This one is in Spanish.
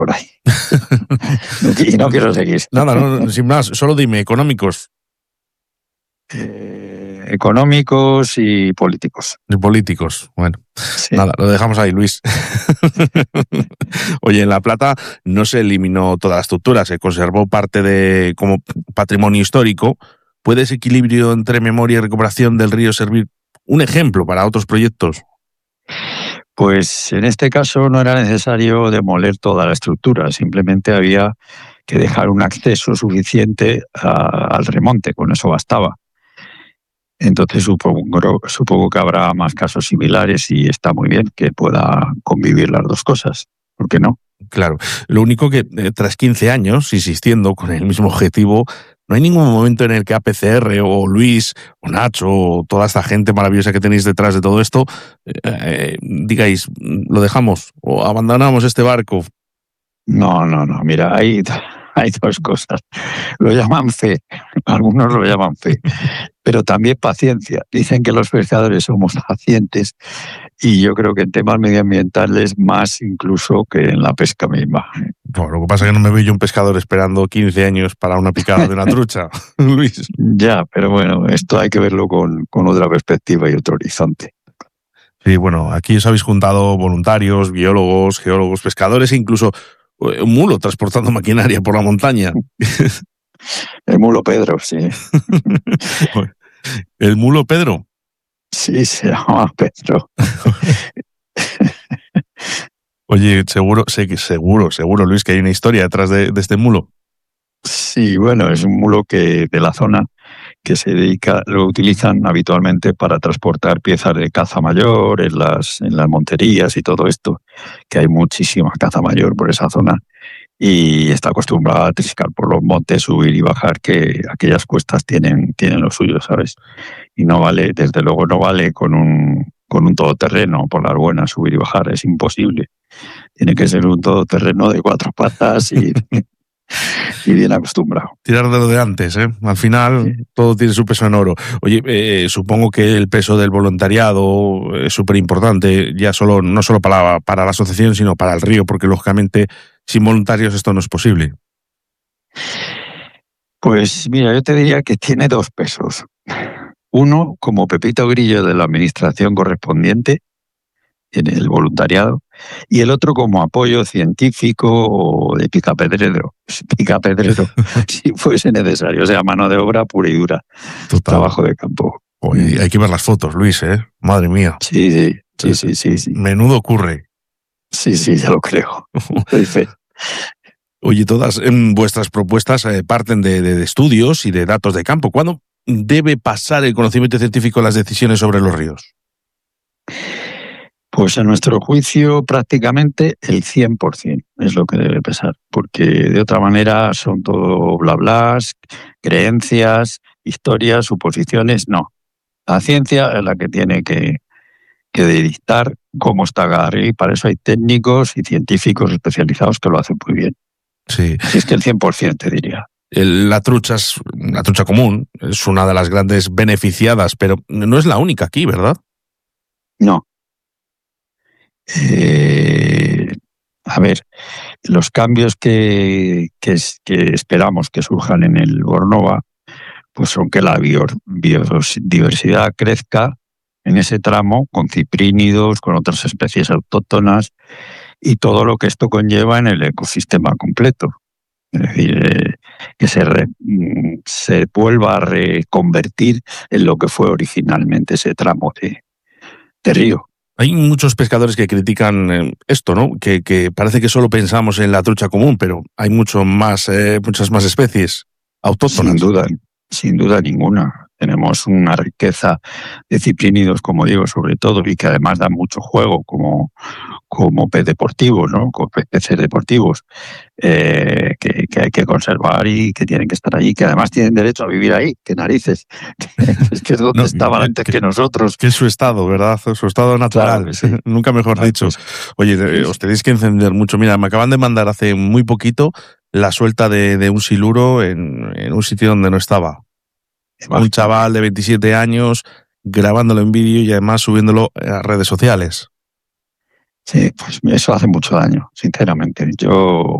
por ahí. Y no quiero seguir. Nada, no, sin más, solo dime, económicos. Económicos y políticos. Y políticos, bueno. Sí. Nada, lo dejamos ahí, Luis. Oye, en La Plata no se eliminó toda la estructura, se conservó parte de como patrimonio histórico. ¿Puede ese equilibrio entre memoria y recuperación del río servir un ejemplo para otros proyectos? Pues en este caso no era necesario demoler toda la estructura, simplemente había que dejar un acceso suficiente al remonte, con eso bastaba. Entonces supongo que habrá más casos similares y está muy bien que pueda convivir las dos cosas. ¿Por qué no? Claro. Lo único que tras 15 años, insistiendo con el mismo objetivo, no hay ningún momento en el que APCR o Luis o Nacho o toda esta gente maravillosa que tenéis detrás de todo esto digáis, lo dejamos o abandonamos este barco. No. Mira, hay dos cosas. Lo llaman fe, algunos lo llaman fe, pero también paciencia. Dicen que los pescadores somos pacientes y yo creo que en temas medioambientales más incluso que en la pesca misma. Bueno, lo que pasa es que no me veo yo un pescador esperando 15 años para una picada de una trucha, Luis. Ya, pero bueno, esto hay que verlo con otra perspectiva y otro horizonte. Sí, bueno, aquí os habéis juntado voluntarios, biólogos, geólogos, pescadores e incluso un mulo transportando maquinaria por la montaña. El mulo Pedro, sí. ¿El mulo Pedro? Sí, se llama Pedro. Oye, seguro, Luis, que hay una historia detrás de este mulo. Sí, bueno, es un mulo que de la zona que se dedica, lo utilizan habitualmente para transportar piezas de caza mayor en las monterías y todo esto, que hay muchísima caza mayor por esa zona y está acostumbrado a triscar por los montes, subir y bajar, que aquellas cuestas tienen lo suyo, ¿sabes? Y no vale, desde luego no vale con un todoterreno por las buenas subir y bajar, es imposible. Tiene que ser un todoterreno de 4 patas y bien acostumbrado. Tirar de lo de antes, ¿eh? Al final todo tiene su peso en oro. Oye, supongo que el peso del voluntariado es súper importante, ya no solo para la asociación, sino para el río, porque lógicamente sin voluntarios esto no es posible. Pues mira, yo te diría que tiene 2 pesos. Uno, como Pepito Grillo de la administración correspondiente, en el voluntariado, y el otro como apoyo científico o de picapedrero, si fuese necesario, o sea, mano de obra pura y dura. Total. Trabajo de campo. Oye, hay que ver las fotos, Luis, ¿eh? Madre mía. Sí. Menudo ocurre. Sí, ya lo creo. Doy fe. Oye, todas vuestras propuestas parten de estudios y de datos de campo. ¿Cuándo debe pasar el conocimiento científico en las decisiones sobre los ríos? Pues a nuestro juicio prácticamente el 100% es lo que debe pesar, porque de otra manera son todo bla blas, creencias, historias, suposiciones, no. La ciencia es la que tiene que dictar cómo está cada río y para eso hay técnicos y científicos especializados que lo hacen muy bien. Sí. Así es que el 100% te diría. La trucha común es una de las grandes beneficiadas, pero no es la única aquí, ¿verdad? No. A ver, los cambios que esperamos que surjan en el Bornova, pues son que la biodiversidad crezca en ese tramo con ciprínidos, con otras especies autóctonas y todo lo que esto conlleva en el ecosistema completo. Es decir, que se vuelva a reconvertir en lo que fue originalmente ese tramo de río. Hay muchos pescadores que critican esto, ¿no? Que parece que solo pensamos en la trucha común, pero hay muchas más especies autóctonas. Sin duda ninguna. Tenemos una riqueza de ciprínidos, como digo, sobre todo, y que además dan mucho juego como pez deportivo, ¿no? Como peces deportivos, que hay que conservar y que tienen que estar allí, que además tienen derecho a vivir ahí, que narices. Es que es donde estaban antes que nosotros. Que es su estado, ¿verdad? Su estado natural. Claro, sí. Nunca mejor dicho. Oye, os tenéis que encender mucho. Mira, me acaban de mandar hace muy poquito la suelta de un siluro en un sitio donde no estaba. Un chaval de 27 años grabándolo en vídeo y además subiéndolo a redes sociales. Sí, pues eso hace mucho daño, sinceramente. Yo